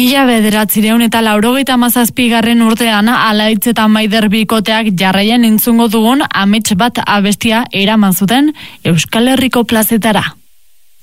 1987 urtean Alaitz eta Maider bikoteak jarraian entzungo dugun amets bat abestia eraman zuten Euskal Herriko plazetara.